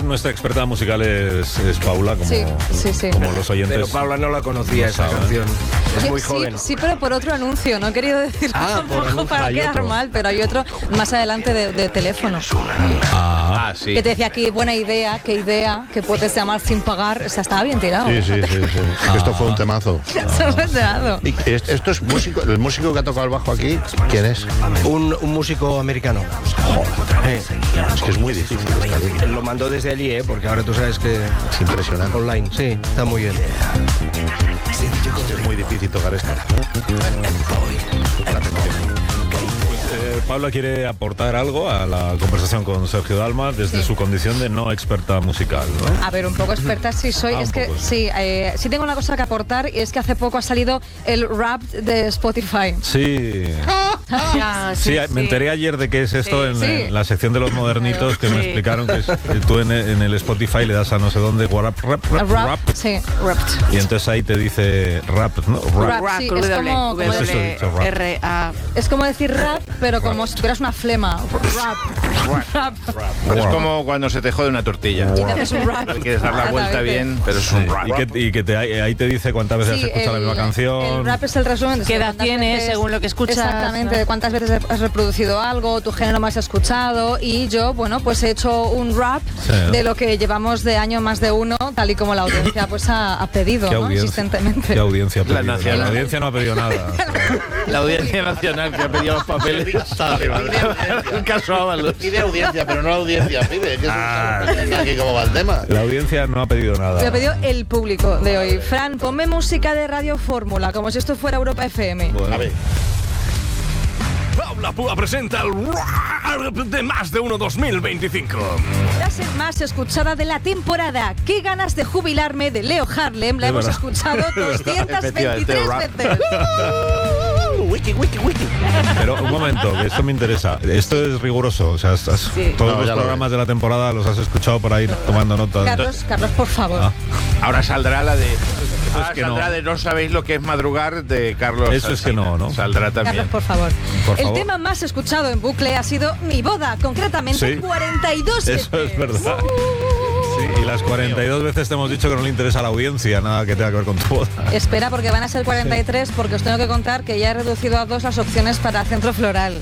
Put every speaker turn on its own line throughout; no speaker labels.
nuestra experta musical es Paula, como los oyentes.
Pero Paula no la conocía esa canción. Es muy joven.
Sí, pero por otro anuncio, no he querido decirlo tampoco para quedar mal, pero hay otro más adelante de teléfono.
Sí.
Que te decía que buena idea, que puedes llamar sin pagar. O sea, estaba bien tirado.
Sí. Esto fue un temazo. Esto es músico, el músico que ha tocado el bajo aquí, ¿quién es?
Un músico americano.
Es que es muy difícil esta línea.
Lo mandó desde allí, porque ahora tú sabes que...
Es impresionante.
Online, sí, está muy bien.
Es muy difícil tocar esto.
Paula quiere aportar algo a la conversación con Sergio Dalma desde su condición de no experta musical, ¿no?
A ver, un poco experta sí soy. Es que sí tengo una cosa que aportar, y es que hace poco ha salido el rap de Spotify.
Sí. Me enteré ayer de qué es esto en la sección de los modernitos, que me explicaron que tú en el Spotify le das a no sé dónde rap.
Sí, rap.
Y entonces ahí te dice rap, ¿no?
Rap, sí, es como decir rap, pero como si tuvieras una flema. Rap.
Es como cuando se te jode una tortilla.
Y te haces un rap.
Quieres dar la vuelta bien, pero es un rap.
Y que ahí te dice cuántas veces has escuchado la misma canción.
El rap es el resumen de
qué edad tienes, según lo que escuchas.
Exactamente, de cuántas veces has reproducido algo, tu género más escuchado. Y yo, pues he hecho un rap de lo que llevamos de año más de uno, tal y como la audiencia ha pedido, ¿no? Insistentemente.
¿Qué audiencia ha pedido?
La
audiencia no ha pedido nada.
La Audiencia Nacional, que ha pedido los papeles. Un caso Ábalos.
Pide audiencia, pero no la audiencia pide. Aquí cómo va el tema.
La audiencia no ha pedido nada.
Lo ha pedido el público de hoy. Fran, ponme música de Radio Fórmula, como si esto fuera Europa FM.
Bueno, a ver.
Paula Púa presenta el de Más de Uno 2025.
Frase más escuchada de la temporada. Qué ganas de jubilarme, de Leo Harlem. La hemos escuchado 223 veces.
Wiki.
Pero un momento, que esto me interesa. Esto es riguroso. O sea, todos los programas de la temporada los has escuchado por ahí tomando nota.
Carlos, por favor.
Ahora saldrá la de...
Ahora
saldrá de No sabéis lo que es madrugar, de Carlos.
Eso es que no.
Saldrá también.
Carlos, por favor. El tema más escuchado en bucle ha sido Mi boda, concretamente 42 veces.
Eso es verdad. Sí, y las 42 veces te hemos dicho que no le interesa a la audiencia nada que tenga que ver con tu boda.
Espera, porque van a ser 43, porque os tengo que contar que ya he reducido a 2 las opciones para centro floral.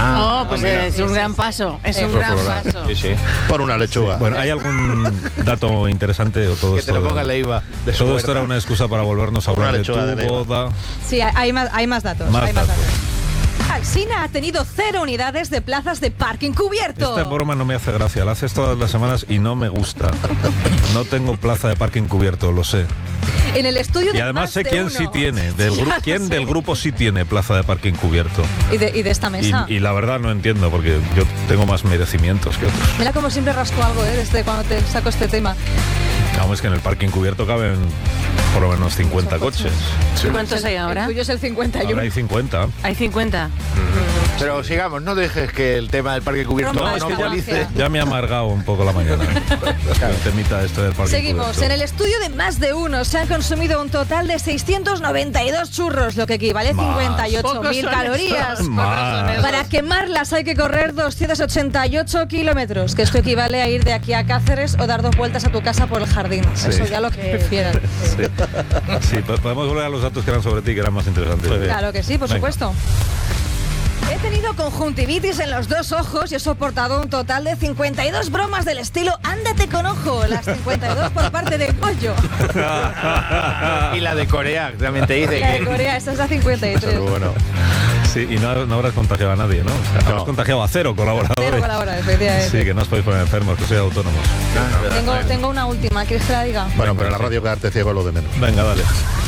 Es un gran paso. Es un gran paso.
Sí.
Por una lechuga.
Sí. Bueno, ¿hay algún dato interesante o todo
Que
esto?
te lo ponga la IVA.
Todo esto era una excusa para volvernos a hablar de tu boda.
Sí, hay más datos.
Más datos.
Alsina ha tenido 0 unidades de plazas de parking cubierto.
Esta broma no me hace gracia, la haces todas las semanas y no me gusta. No tengo plaza de parking cubierto, lo sé.
En el estudio de
Y además
Más
sé
de
quién
Uno.
sí tiene, ¿quién del grupo sí tiene plaza de parking cubierto?
Y de esta mesa.
Y la verdad no entiendo, porque yo tengo más merecimientos que otros.
Mira como siempre rasco algo, desde cuando te saco este tema.
Vamos, es que en el parking cubierto caben por lo menos 50 coches.
¿Cuántos hay ahora?
El tuyo es el 51.
Ahora hay 50.
Hay 50.
Pero sigamos, no dejes que el tema del parque cubierto
Broma,
no
es que
actualice.
Ya me ha amargado un poco la mañana. El temita esto del parking
Seguimos.
cubierto.
En el estudio de Más de Uno se han consumido un total de 692 churros, lo que equivale a 58.000 calorías.
Más.
Para quemarlas hay que correr 288 kilómetros, que esto equivale a ir de aquí a Cáceres o dar 2 vueltas a tu casa por el jardín. Eso ya lo que prefieran.
Sí, podemos volver a los datos que eran sobre ti, que eran más interesantes.
Claro que sí, por
Venga.
supuesto. He tenido conjuntivitis en los 2 ojos y he soportado un total de 52 bromas del estilo ándate con ojo, las 52 por parte de Goyo.
Y la de Corea, también te dice
La de
que...
Corea, esta es la 53.
Pero bueno. Sí, y no habrás contagiado a nadie, ¿no? O sea, habrás contagiado a 0 colaboradores.
0 colaboradores, efectivamente.
Sí, que no os podéis poner enfermos, que sois autónomos.
Tengo una última, ¿quieres que la diga?
Bueno, pero en la radio quedarte ciego es lo de menos.
Venga, dale.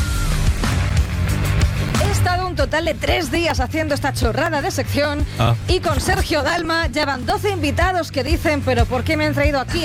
He estado un total de 3 días haciendo esta chorrada de sección y con Sergio Dalma ya van 12 invitados que dicen, pero ¿por qué me han traído aquí?